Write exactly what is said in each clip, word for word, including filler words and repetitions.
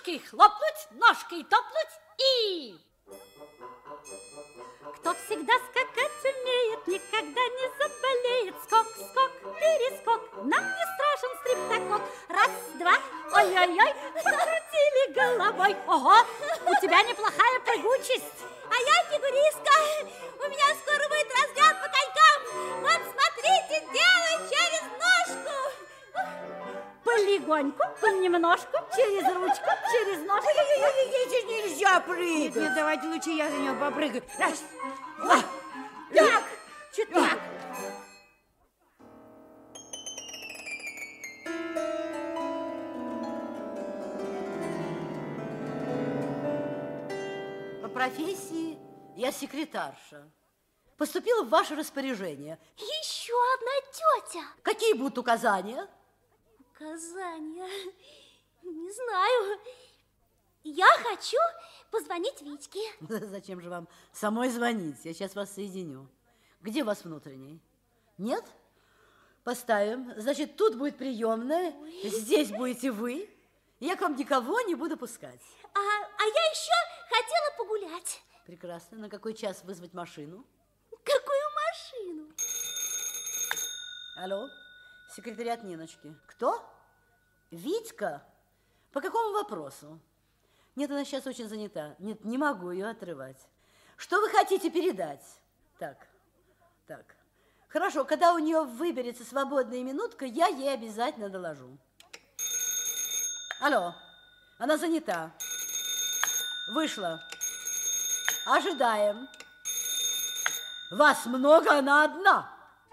ручкой хлопнуть, ножкой топнуть и... Кто всегда скакать умеет, никогда не заболеет. Скок, скок, перескок, нам не страшен стриптокок. Раз, два, ой-ой-ой, закрутили головой. Ого, у тебя неплохая прыгучесть. А я фигуристка. У меня скоро будет разряд по конькам. Вот смотрите, делаю через ножку. Полегоньку, понемножку, через ручку, через ножку. Здесь нельзя прыгать. Нет, нет, давайте лучше я за него попрыгаю. Раз, два, так, четыре. По профессии я секретарша. Поступила в ваше распоряжение. Еще одна тетя. Какие будут указания? Указания? Не знаю. Я хочу позвонить Витьке. Зачем же вам самой звонить? Я сейчас вас соединю. Где у вас внутренний? Нет? Поставим. Значит, тут будет приемная, Ой. Здесь будете вы. Я к вам никого не буду пускать. А, а я еще хотела погулять. Прекрасно. На какой час вызвать машину? Какую машину? Алло, секретариат Ниночки. Кто? Витька? По какому вопросу? Нет, она сейчас очень занята. Нет, не могу ее отрывать. Что вы хотите передать? Так, так. Хорошо, когда у нее выберется свободная минутка, я ей обязательно доложу. Алло, она занята. Вышла. Ожидаем. Вас много, она одна.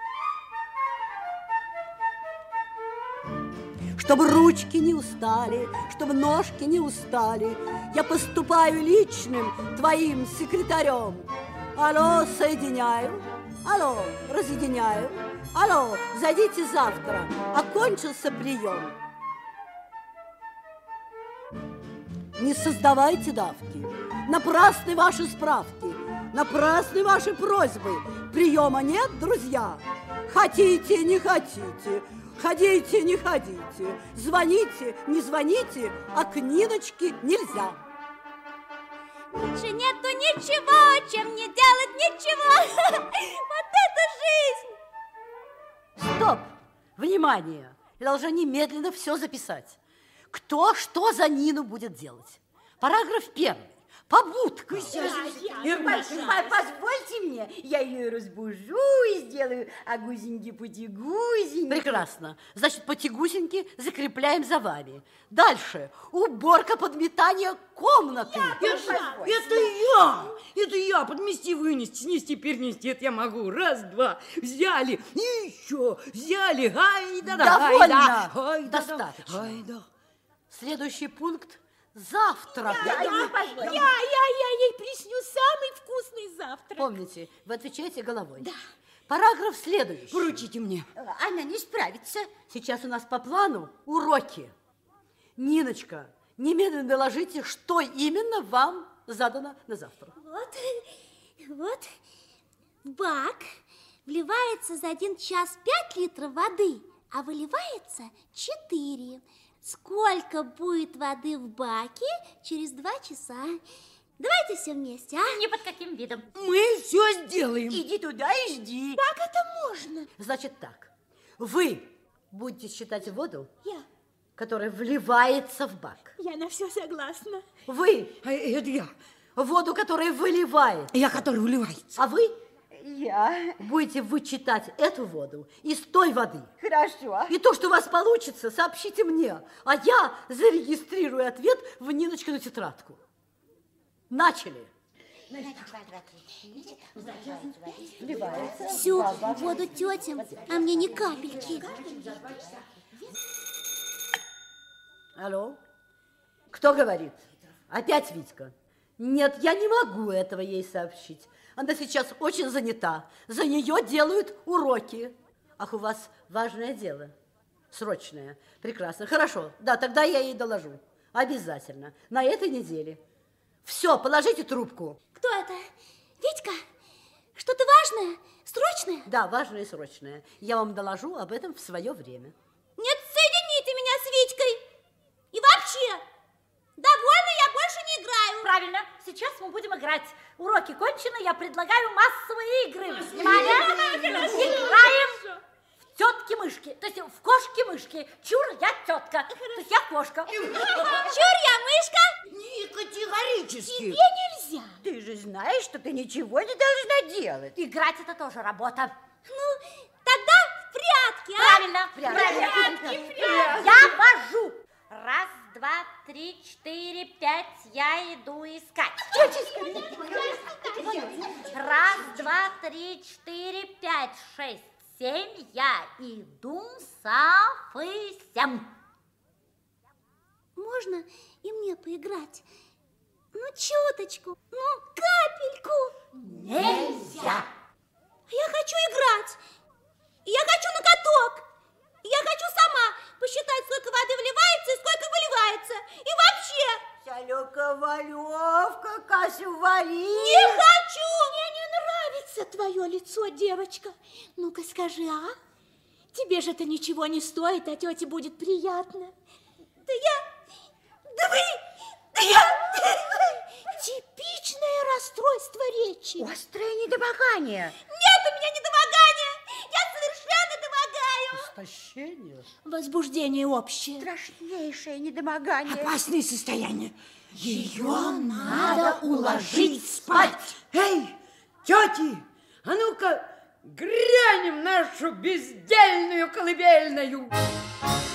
Чтобы ручки не устали, чтобы ножки не устали, я поступаю личным твоим секретарем. Алло, соединяю. Алло, разъединяю. Алло, зайдите завтра. Окончился прием. Не создавайте давки. Напрасны ваши справки. Напрасны ваши просьбы. Приема нет, друзья. Хотите, не хотите. Ходите, не ходите. Звоните, не звоните. А к Ниночке нельзя. Лучше нету ничего, чем не делать ничего. Вот это жизнь. Стоп! Внимание! Я должна немедленно все записать. Кто что за Нину будет делать? Параграф первый. Побудка. Позвольте мне, я ее разбужу и сделаю агузеньки-потягузеньки. Прекрасно. Значит, потягусеньки закрепляем за вами. Дальше. Уборка, подметание комнаты. Это, это я! Это я! Подмести, вынести, снести, перенести. Это я могу. Раз, два. Взяли. И еще. Взяли. Ай-да-да. Довольно. Ай-да. Достаточно. Ай-да. Следующий пункт. Завтрак. Я, я, я, я, я ей присню самый вкусный завтрак. Помните, вы отвечаете головой. Да. Параграф следующий. Поручите мне. Она не справится. Сейчас у нас по плану уроки. Ниночка, немедленно доложите, что именно вам задано на завтра. Вот, вот, в бак вливается за один час пять литров воды, а выливается четыре. Сколько будет воды в баке через два часа? Давайте все вместе, а? Ни под каким видом. Мы все сделаем. Иди туда и жди. Как это можно? Значит так, вы будете считать воду, Я. которая вливается в бак. Я на все согласна. Вы А это я. воду, которая выливает. Я, который выливается. А вы Я. будете вычитать эту воду из той воды. Хорошо. И то, что у вас получится, сообщите мне, а я зарегистрирую ответ в Ниночкину тетрадку. Начали. Вливается. Всю воду тетям, а мне ни капельки. Алло? Кто говорит? Опять Витька? Нет, я не могу этого ей сообщить. Она сейчас очень занята. За нее делают уроки. Ах, у вас важное дело. Срочное. Прекрасно. Хорошо. Да, тогда я ей доложу. Обязательно. На этой неделе. Все, положите трубку. Кто это? Витька? Что-то важное? Срочное? Да, важное и срочное. Я вам доложу об этом в свое время. Нет, соедините меня с Витькой. И вообще, довольно. сейчас мы будем играть. Уроки кончены, я предлагаю массовые игры. Внимание! Играем в тетки-мышки, то есть в кошки-мышки. Чур, я тетка, то есть я кошка. Чур, я мышка. Не категорически. Тебе нельзя. Ты же знаешь, что ты ничего не должна делать. Играть это тоже работа. Ну, тогда в прятки, а? Правильно, правильно. Я вожу. Раз, два, три, четыре, пять, я иду искать. Раз, два, три, четыре, пять, шесть, семь, я иду совсем. Можно и мне поиграть? Ну, чуточку, ну, капельку. Нельзя. Я хочу играть. Я хочу на каток. Я хочу сама посчитать, сколько воды вливается и сколько выливается. И вообще... Салюка-валевка, Касю-вали. Не хочу! Мне не нравится твое лицо, девочка. Ну-ка скажи, а? Тебе же это ничего не стоит, а тете будет приятно. Да я... Да вы... Да я... Типичное расстройство речи. Острое недомогание. Нет у меня недомогания! Я совершенно домогаю! Истощение. Возбуждение общее. Страшнейшее недомогание. Опасное состояние. Ее надо уложить спать. Эй, тети, а ну-ка грянем нашу бездельную колыбельную.